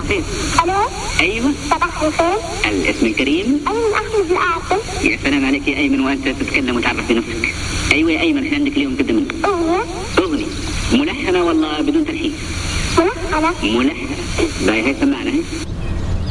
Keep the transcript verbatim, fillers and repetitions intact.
الخير. الو. ايوه صباح الخير. الاسم الكريم. ايمن احمد العاصم. يا سلام عليك يا ايمن وانت تتكلم وتعرف بنفسك. ايوه يا ايمن، احنا عندك اليوم قدم لنا ايوه اغنيه ملحنه ولا بدون تلحين؟ ملحنه. ملحنه. باي هي سمعنا هي.